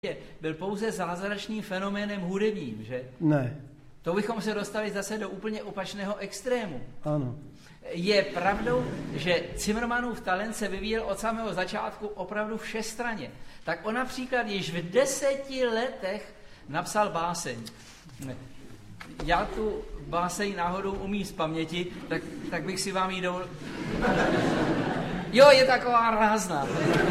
byl pouze zázračným fenoménem hudebním, že? Ne. To bychom se dostali zase do úplně opačného extrému. Ano. Je pravdou, že Zimmermannův talent se vyvíjel od samého začátku opravdu všestranně. Tak on například již v 10 letech napsal báseň. Já tu báseň náhodou umím z paměti, tak bych si vám ji dovolil... Jo, je taková rázná.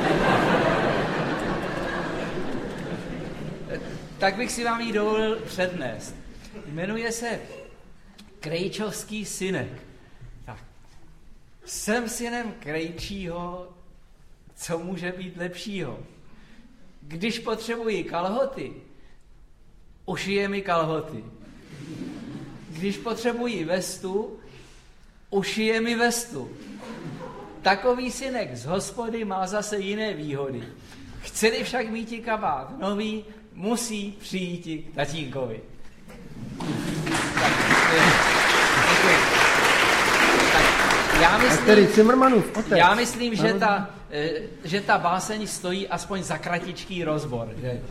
Tak bych si vám ji dovolil přednést. Jmenuje se Krejčovský synek. Tak. Jsem synem Krejčího, co může být lepšího? Když potřebuji kalhoty, ušije mi kalhoty. Když potřebuji vestu, ušije mi vestu. Takový synek z hospody má zase jiné výhody. Chce-li však míti kabát nový, musí přijít k tatínkovi. Já myslím, že ta báseň stojí aspoň za kratičký rozbor. Že?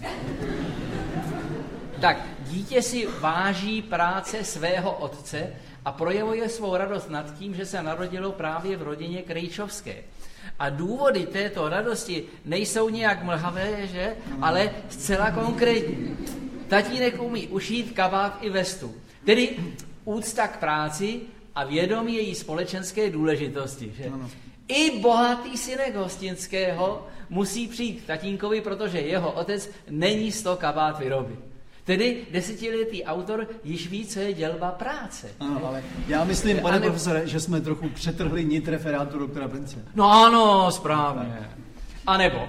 Tak, dítě si váží práce svého otce a projevuje svou radost nad tím, že se narodilo právě v rodině Krejčovské. A důvody této radosti nejsou nějak mlhavé, že? Ale zcela konkrétní. Tatínek umí ušít kabát i vestu. Tedy úcta k práci a vědomí její společenské důležitosti. Že? I bohatý synek Hostinského musí přijít k tatínkovi, protože jeho otec není z toho kabát vyrobit. Tedy 10letý autor již ví, co je dělba práce. Ano, ale já myslím, pane profesore, že jsme trochu přetrhli nit referátu doktora Prince. No ano, správně. A nebo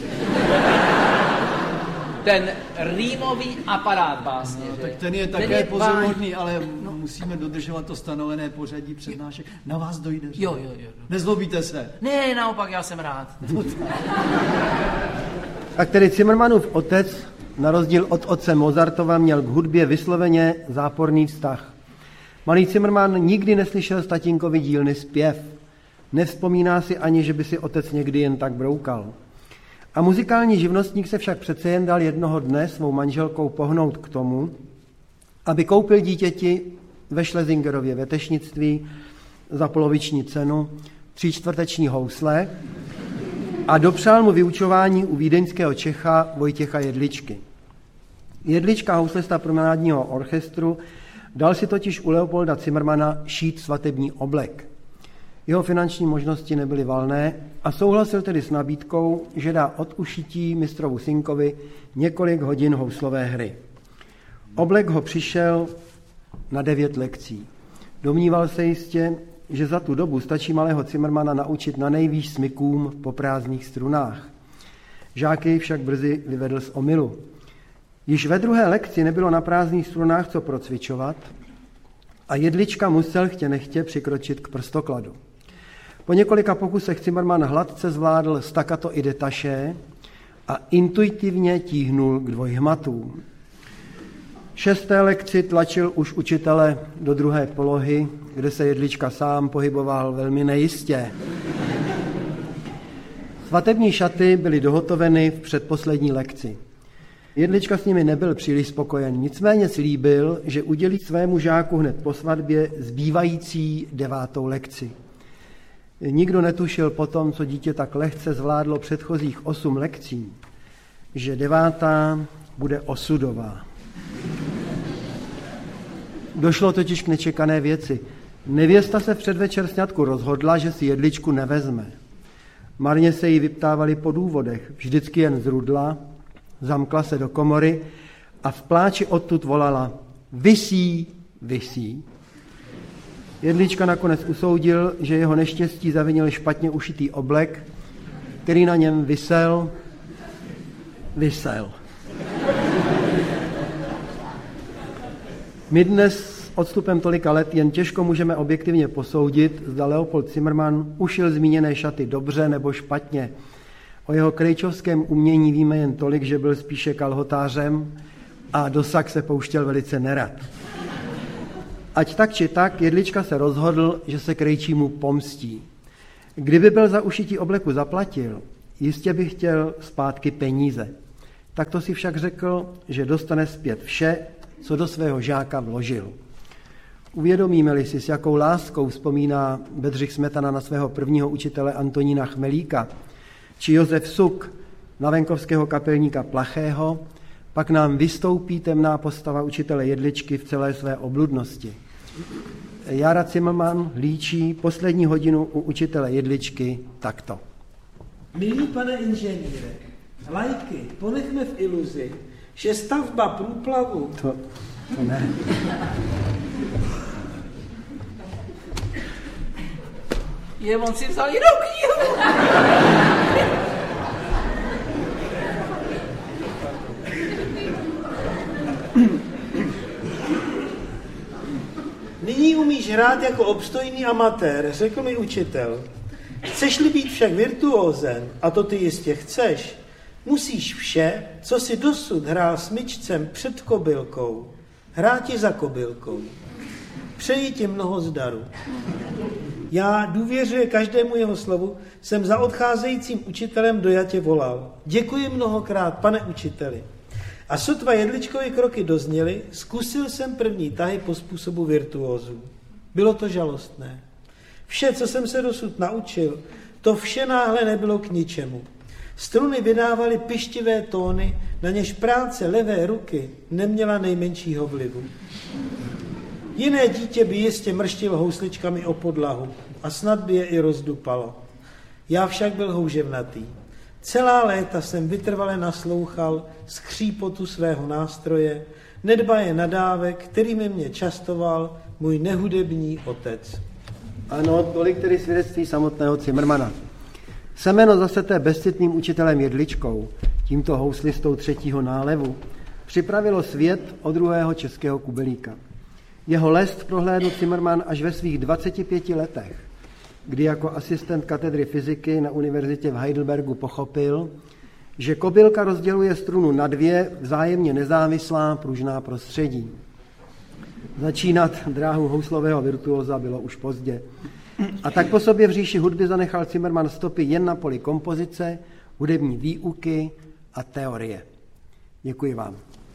ten rýmový aparát básně. No, tak ten je také pozoruhodný, ale musíme dodržovat to stanovené pořadí přednášek. Na vás dojde. Jo. Nezlobíte se? Ne, naopak, já jsem rád. Tak tedy Zimmermannův otec, na rozdíl od otce Mozartova, měl k hudbě vysloveně záporný vztah. Malý Zimmermann nikdy neslyšel z tatínkovi dílny zpěv. Nevzpomíná si ani, že by si otec někdy jen tak broukal. A muzikální živnostník se však přece jen dal jednoho dne svou manželkou pohnout k tomu, aby koupil dítěti ve Schlesingerově vetešnictví za poloviční cenu 3/4 housle a dopřál mu vyučování u vídeňského Čecha Vojtěcha Jedličky. Jedlička, houslista promenádního orchestru, dal si totiž u Leopolda Zimmermanna šít svatební oblek. Jeho finanční možnosti nebyly valné a souhlasil tedy s nabídkou, že dá od ušití mistrovu synkovi několik hodin houslové hry. Oblek ho přišel na 9 lekcí. Domníval se jistě, že za tu dobu stačí malého Zimmermanna naučit na nejvýš smykům po prázdných strunách. Žáky však brzy vyvedl z omylu. Již ve 2. lekci nebylo na prázdných strunách co procvičovat a Jedlička musel chtě nechtě přikročit k prstokladu. Po několika pokusech Zimmermann hladce zvládl staccato i detaché a intuitivně tíhnul k dvojhmatům. V 6. lekci tlačil už učitele do 2. polohy, kde se Jedlička sám pohyboval velmi nejistě. Svatební šaty byly dohotoveny v předposlední lekci. Jedlička s nimi nebyl příliš spokojen, nicméně slíbil, že udělí svému žáku hned po svatbě zbývající 9. lekci. Nikdo netušil potom, co dítě tak lehce zvládlo předchozích 8 lekcí, že 9. bude osudová. Došlo totiž k nečekané věci. Nevěsta se v předvečer sňatku rozhodla, že si Jedličku nevezme. Marně se jí vyptávali po důvodech, vždycky jen zrudla, zamkla se do komory a v pláči odtud volala: visí, visí. Jedlička nakonec usoudil, že jeho neštěstí zavinil špatně ušitý oblek, který na něm visel. My dnes s odstupem tolika let jen těžko můžeme objektivně posoudit, zda Leopold Zimmermann ušil zmíněné šaty dobře nebo špatně. O jeho krejčovském umění víme jen tolik, že byl spíše kalhotářem a do sak se pouštěl velice nerad. Ať tak či tak, Jedlička se rozhodl, že se Krejčímu pomstí. Kdyby byl za ušití obleku zaplatil, jistě by chtěl zpátky peníze. Takto si však řekl, že dostane zpět vše, co do svého žáka vložil. Uvědomíme-li si, s jakou láskou vzpomíná Bedřich Smetana na svého prvního učitele Antonína Chmelíka, či Josef Suk na venkovského kapelníka Plachého, pak nám vystoupí temná postava učitele Jedličky v celé své obludnosti. Jára Cimrman líčí poslední hodinu u učitele Jedličky takto. Milý pane inženýre, lajky ponechme v iluzi, že stavba průplavu... To ne. On si vzal jinou knihu. Nyní umíš hrát jako obstojný amatér, řekl mi učitel. Chceš-li být však virtuózem, a to ty jistě chceš, musíš vše, co si dosud hrál smyčcem před kobylkou, hráti za kobylkou. Přeji ti mnoho zdaru. Já důvěřuji každému jeho slovu, jsem za odcházejícím učitelem dojatě volal. Děkuji mnohokrát, pane učiteli. A sotva Jedličkovi kroky dozněly, zkusil jsem první tahy po způsobu virtuózů. Bylo to žalostné. Vše, co jsem se dosud naučil, to vše náhle nebylo k ničemu. Struny vydávaly pyštivé tóny, na něž práce levé ruky neměla nejmenšího vlivu. Jiné dítě by jistě mrštilo housličkami o podlahu a snad by je i rozdupalo. Já však byl houževnatý. Celá léta jsem vytrvale naslouchal skřípotu svého nástroje, nedbaje nadávek, kterými mě častoval můj nehudební otec. Ano, tolik tedy svědectví samotného Cimrmana. Semeno zaseté bezcitným učitelem Jedličkou, tímto houslistou třetího nálevu, připravilo svět o druhého českého kubelíka. Jeho lest prohlédl Cimrman až ve svých 25 letech, kdy jako asistent katedry fyziky na univerzitě v Heidelbergu pochopil, že kobylka rozděluje strunu na dvě vzájemně nezávislá pružná prostředí. Začínat dráhu houslového virtuóza bylo už pozdě. A tak po sobě v říši hudby zanechal Cimrman stopy jen na poli kompozice, hudební výuky a teorie. Děkuji vám.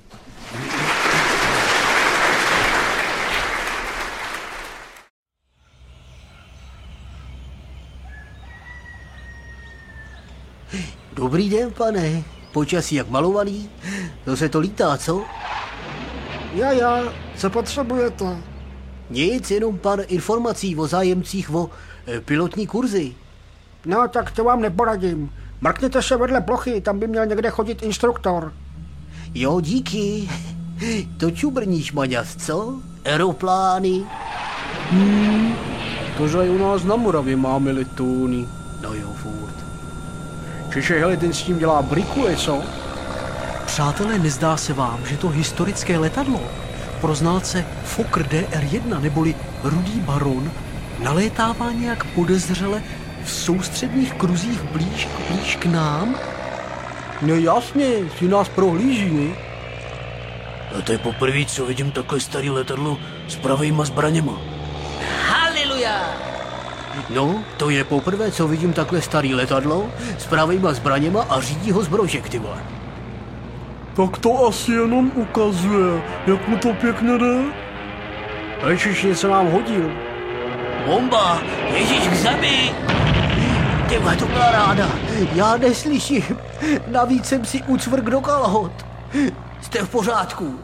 Dobrý den, pane. Počasí jak malovaný. To se to lítá, co? Já, co potřebujete? Nic, jenom pár informací o zájemcích o pilotní kurzy. No, tak to vám neporadím. Mrkněte se vedle plochy, tam by měl někde chodit instruktor. Jo, díky. To čubrníš, Maďas, co? Aeroplány. Tože i u nás na Moravě máme letouny. No jo, furt. Čiže hele, ten s tím dělá brikule, co? Přátelé, nezdá se vám, že to historické letadlo pro znalce Fokker DR-1 neboli Rudý baron nalétává nějak podezřele v soustředních kruzích blíž k nám? No jasně, si nás prohlíží, ne? No to je poprvé, co vidím takhle starý letadlo s pravejma zbraněma. Haleluja! No, to je poprvé, co vidím takhle starý letadlo s pravejma zbraněma a řídí ho zbrožek, ty vole. Tak to asi jenom ukazuje, jak mu to pěkně jde. Ježiš, něco nám hodil. Bomba! Ježíš k zemi! Tyhle, to byla ráda. Já neslyším. Navíc jsem si ucvrk do kalhot. Jste v pořádku?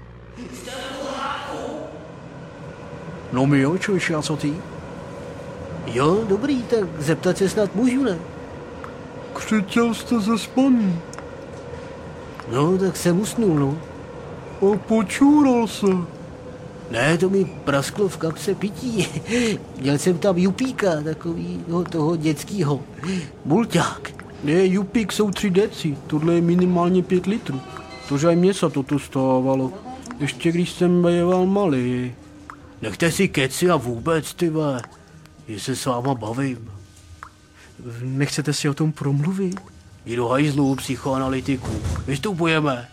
No my jo, člověče, a co ty? Jo, dobrý, tak zeptat se snad můžu, ne? Křičel jste ze spaní. No, tak jsem usnul, no. A počůral se. Ne, to mi prasklo v kapse pití. Měl jsem tam jupíka, takový toho dětskýho. Mulťák. Ne, jupík jsou 3 deci, tohle je minimálně 5 litrů. Tože aj mně se toto stávalo. Ještě když jsem býval malý. Nechte si keci a vůbec, tyhle. Že se s váma bavím. Nechcete si o tom promluvit? Jdi do hajzlu, psychoanalytiku. Vystupujeme.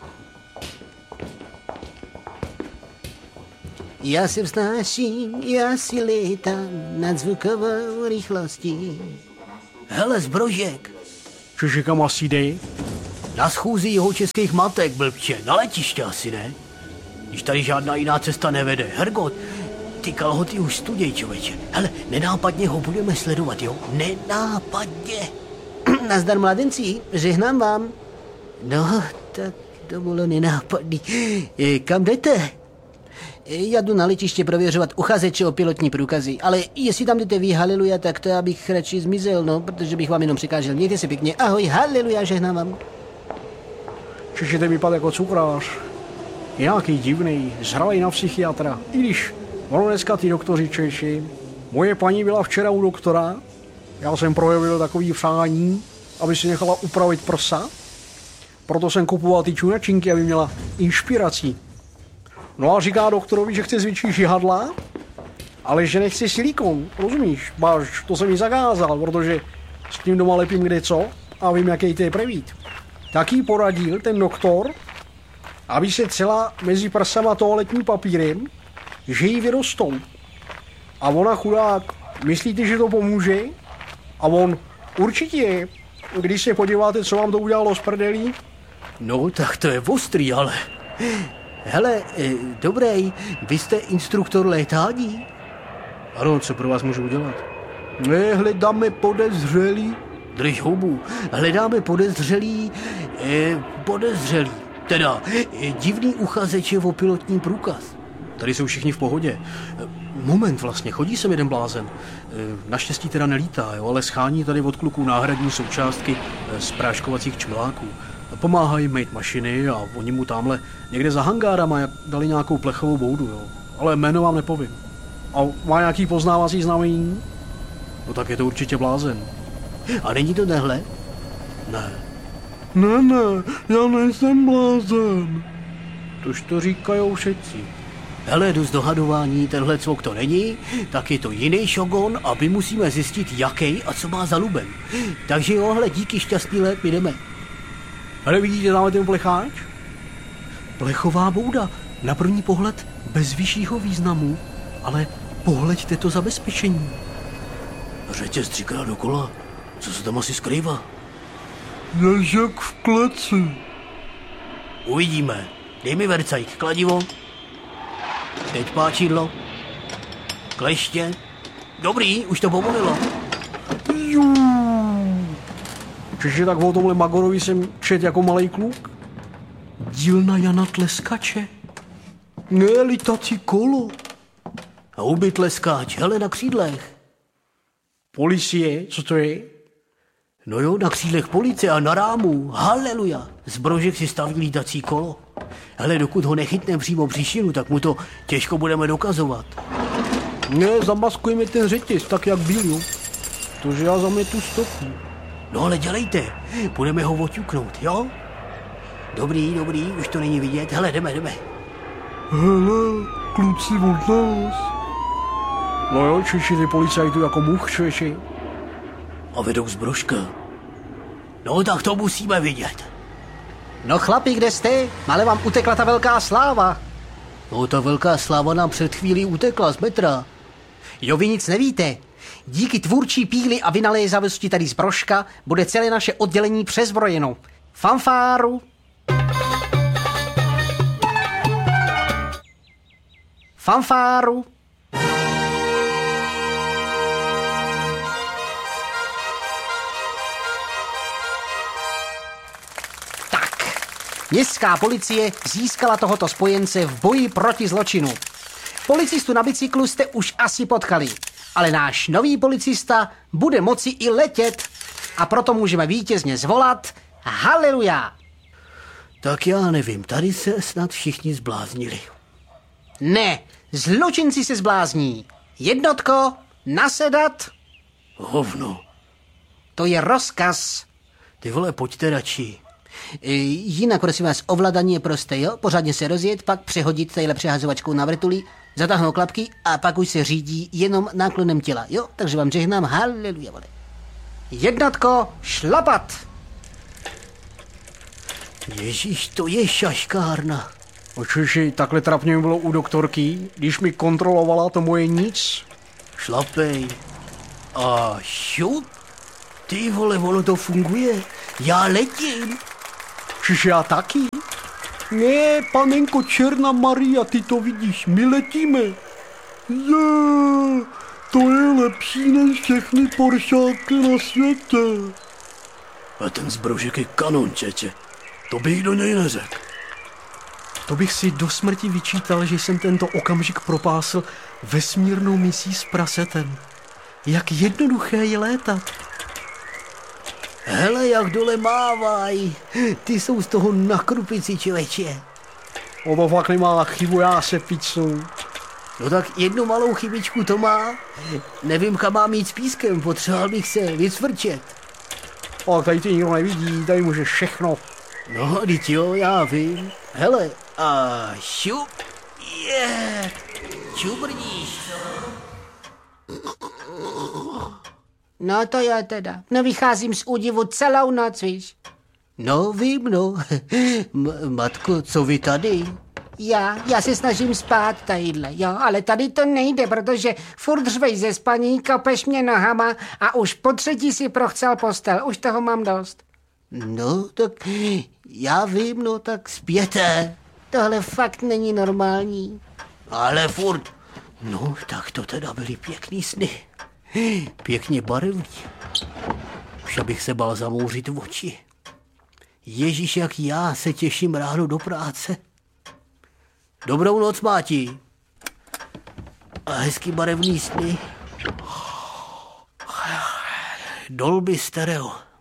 Já se vznáším, já si létám nad zvukovou rychlostí. Hele, zbrožek. Čiže kam asi jde? Na schůzi jihočeských matek, blbče, na letiště asi, ne? Když tady žádná jiná cesta nevede. Hergot, ty kalhoty už studěj, člověče. Hele, nenápadně ho budeme sledovat, jo? Nenápadně. Nazdar, mladenci, žehnám vám. No, tak to bylo nenápadný. Kam jdete? Já jdu na letiště prověřovat uchazeče o pilotní průkazy, ale jestli tam jdete vy, haleluja, tak to já bych radši zmizel, no, protože bych vám jenom překážel. Mějte se pěkně. Ahoj, haleluja, žehnám vám. Čiže ty vypadá jako cukrář. Nějaký divný, zralej na psychiatra. I když ono dneska ty doktoři Češi. Moje paní byla včera u doktora. Já jsem projevil takový přání, aby si nechala upravit prsa. Proto jsem kupoval ty čunačinky, aby měla inspiraci. No a říká doktorovi, že chce zvětšit žihadla, ale že nechce silikon, rozumíš? Máš, to jsem mi zakázal, protože s tím doma lepím kde co a vím, jaký to je prevít. Tak jí poradil ten doktor, aby se celá mezi prsama toaletním papírem, že jí vyrostou. A ona chudák, myslíte, že to pomůže? A on, určitě, když se podíváte, co vám to udělalo z prdelí? No, tak to je ostrý, ale... Hele, dobrý, vy jste instruktor létání? Ano, co pro vás můžu udělat? Ne, hledáme podezřelý. Drž hubu, hledáme podezřelý, teda divný uchazeče o pilotní průkaz. Tady jsou všichni v pohodě. Moment vlastně, chodí sem jeden blázen. Naštěstí teda nelítá, jo, ale schání tady od kluků náhradní součástky z práškovacích čmeláků. Pomáhají mít mašiny a oni mu tamhle někde za hangárama dali nějakou plechovou boudu, jo. Ale jméno vám nepovím. A má nějaký poznávací znamení? No tak je to určitě blázen. A není to tehle? Ne. Ne, já nejsem blázen. Tož to říkajou všetci. Hele, jdu z dohadování, tenhle cvok to není, tak je to jiný šogon a my musíme zjistit, jaký a co má za lubem. Takže jo, hele, díky, šťastný let, my jdeme. Ale vidíte tam ten plecháč? Plechová bouda, na první pohled bez vyššího významu, ale pohleďte to zabezpečení. Řetěz 3krát dokola, co se tam asi skrývá? Ježek v kleci. Uvidíme. Dej mi vercajk, kladivo. Teď páčidlo. Kleště. Dobrý, už to povolilo. Čiže tak o tomhle Magorovi jsem čet jako malej kluk? Dílna Jana Tleskače. Ne, litací kolo. Houby tleskáč, hele, na křídlech. Policie, co to je? No jo, na křídlech policie a na rámu. Haleluja. Z brožek si staví lítací kolo. Hele, dokud ho nechytneme přímo při šínu, tak mu to těžko budeme dokazovat. Ne, zamaskujeme ten řetěz, tak jak byl, jo. Tože já zametu stopu. No ale dělejte, budeme ho oťuknout, jo? Dobrý, už to není vidět. Hele, jdeme. Hele, kluci od nás. No jo, čiši ty policajtu jako much, češi. A vedou z brožka. No tak to musíme vidět. No chlapi, kde jste? Mále vám utekla ta velká sláva. No ta velká sláva nám před chvílí utekla z metra. Jo, vy nic nevíte. Díky tvůrčí píli a vynalézavosti tady z brožka bude celé naše oddělení přezbrojeno. Fanfáru. Fanfáru. Městská policie získala tohoto spojence v boji proti zločinu. Policistu na bicyklu jste už asi potkali, ale náš nový policista bude moci i letět a proto můžeme vítězně zvolat haleluja. Tak já nevím, tady se snad všichni zbláznili. Ne, zločinci se zblázní. Jednotko, nasedat. Hovno. To je rozkaz. Ty vole, pojďte radši. Jinak, prosím vás, ovládání je prosté, jo? Pořádně se rozjet, pak přehodit tadyhle přehazovačkou na vrtulí, zatáhnout klapky a pak už se řídí jenom náklonem těla, jo? Takže vám žehnám, haleluja, vole. Jednotko, šlapat! Ježíš, to je šaškárna. Očiši, takhle trapně mi bylo u doktorky, když mi kontrolovala to moje nic. Šlapej. A šup. Ty vole, ono to funguje. Já letím. Čiže já taky? Ne, panenko Černá Maria, ty to vidíš, my letíme. To je lepší než všechny poršáky na světě. A ten zbrožek je kanon, čeče. To bych do něj neřekl. To bych si do smrti vyčítal, že jsem tento okamžik propásl vesmírnou misí s prasetem. Jak jednoduché je létat. Hele, jak dole mávají. Ty jsou z toho na krupici, člověče. To fakt nemá chybu, já se picnu. No tak jednu malou chybičku to má. Nevím, kam mám jít s pískem, potřeboval bych se vycvrčet. A tady ty nikdo nevidí, tady může všechno. No, teď jo, já vím. Hele, a šup, čubrdíš. No to já teda, nevycházím z údivu celou noc, víš. No vím, no. Matko, co vy tady? Já se snažím spát tadyhle, jo, ale tady to nejde, protože furt řvej ze spaní, kopeš mě nohama a už po třetí si prochcel postel, už toho mám dost. No, tak já vím, no, tak spěte. Tohle fakt není normální. Ale furt. No, tak to teda byly pěkný sny. Pěkně barevný. Už abych se bál zamouřit v oči. Ježíš, jak já se těším ráno do práce. Dobrou noc, Máti. A hezký barevný sny. Dolby stereo.